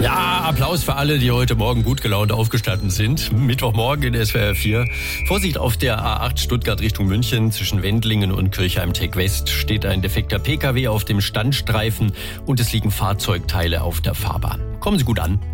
Ja, Applaus für alle, die heute Morgen gut gelaunt aufgestanden sind. Mittwochmorgen in SWR 4. Vorsicht, auf der A8 Stuttgart Richtung München zwischen Wendlingen und Kirchheim-Tech West steht ein defekter Pkw auf dem Standstreifen und es liegen Fahrzeugteile auf der Fahrbahn. Kommen Sie gut an.